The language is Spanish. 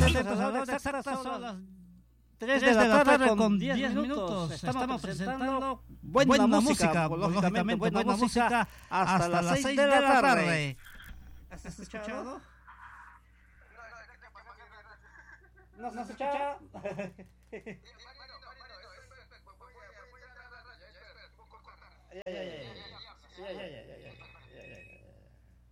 atentos, ahora exactas son las 3 de la tarde con 10 minutos. Estamos presentando buena música, lógicamente buena música hasta las 6 de la tarde. ¿Has escuchado? ¿No has escuchado?